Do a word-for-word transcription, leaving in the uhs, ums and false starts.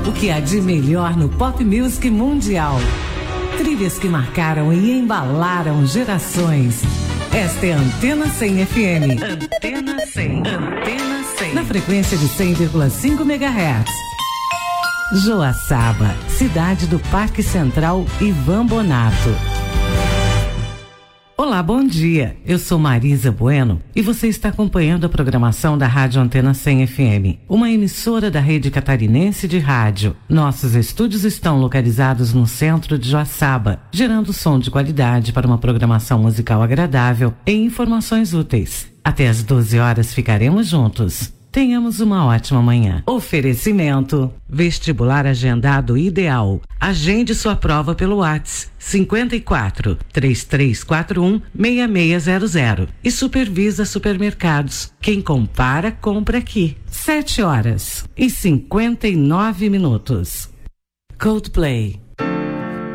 O que há de melhor no pop music mundial. Trilhas que marcaram e embalaram gerações. Esta é a Antena cem F M. Antena cem. Antena cem. Na frequência de cem vírgula cinco megahertz. Joaçaba, cidade do Parque Central Ivan Bonato. Olá, bom dia. Eu sou Marisa Bueno e você está acompanhando a programação da Rádio Antena cem F M, uma emissora da rede catarinense de rádio. Nossos estúdios estão localizados no centro de Joaçaba, gerando som de qualidade para uma programação musical agradável e informações úteis. Até às doze horas ficaremos juntos. Tenhamos uma ótima manhã. Oferecimento: vestibular agendado ideal. Agende sua prova pelo WhatsApp cinquenta e quatro, três três quatro um, seis seis zero zero e Supervisa Supermercados. Quem compara, compra aqui. Sete horas e cinquenta e nove minutos. Coldplay.